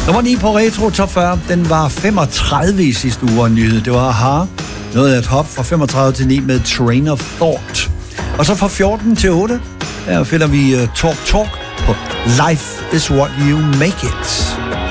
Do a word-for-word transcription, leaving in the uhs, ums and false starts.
Nummer ni på Retro Top fyrre, den var femogtredive i sidste uge en nyhed. Det var Aha. Noget af et hop fra femogtredive til ni med Train of Thought. Og så fra fjorten til otte, her finder vi uh, Talk Talk på Life is What You Make It.